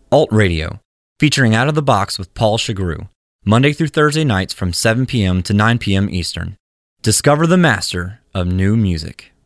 Alt Radio, featuring Out of the Box with Paul Chagru, Monday through Thursday nights from 7 p.m. to 9 p.m. Eastern. Discover the master of new music.